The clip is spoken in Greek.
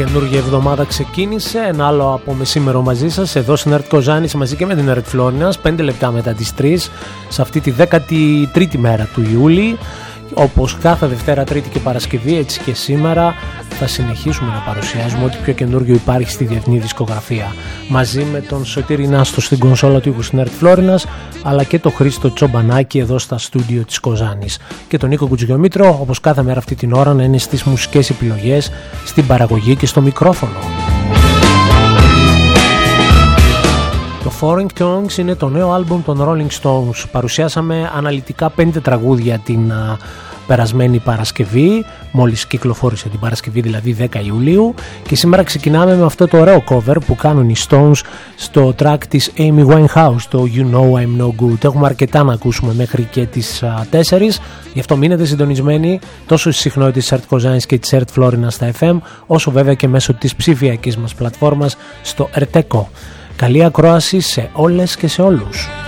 Καινούργια εβδομάδα ξεκίνησε, ένα άλλο από μεσήμερο μαζί σας εδώ στην ΕΡΤ Κοζάνης μαζί και με την ΕΡΤ Φλόρινας, 5 λεπτά μετά τις 3 σε αυτή τη 13η μέρα του Ιούλη. Όπως κάθε Δευτέρα, Τρίτη και Παρασκευή, έτσι και σήμερα θα συνεχίσουμε να παρουσιάζουμε ό,τι πιο καινούργιο υπάρχει στη διεθνή δισκογραφία, μαζί με τον Σωτήρη Νάστο στην κονσόλα του ήχου στην ΕΡΤ Φλόρινας, αλλά και τον Χρήστο Τσομπανάκη εδώ στα στούντιο της Κοζάνης, και τον Νίκο Κουτζιομήτρο, όπως κάθε μέρα αυτή την ώρα, να είναι στις μουσικές επιλογές, στην παραγωγή και στο μικρόφωνο. Το Foreign Tongues είναι το νέο άλμπουμ των Rolling Stones. Παρουσιάσαμε αναλυτικά 5 τραγούδια την περασμένη Παρασκευή, μόλις κυκλοφόρησε την Παρασκευή, δηλαδή 10 Ιουλίου, και σήμερα ξεκινάμε με αυτό το ωραίο cover που κάνουν οι Stones στο track της Amy Winehouse, το You Know I'm No Good. Έχουμε αρκετά να ακούσουμε μέχρι και τις 4, γι' αυτό μείνετε συντονισμένοι τόσο στις συχνότητες της ΕΡΤ Κοζάνης και της ΕΡΤ Φλόρινας στα FM, όσο βέβαια και μέσω της ψηφιακής μας πλατφόρμας στο RTECO. Καλή ακρόαση σε όλες και σε όλους.